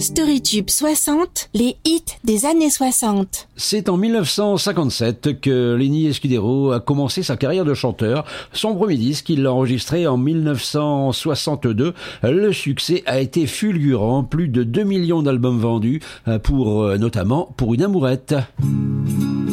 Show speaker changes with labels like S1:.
S1: Storytube 60, les hits des années 60.
S2: C'est en 1957 que Lenny Escudero a commencé sa carrière de chanteur. Son premier disque, il l'a enregistré en 1962. Le succès a été fulgurant, plus de 2 millions d'albums vendus, notamment pour Une amourette.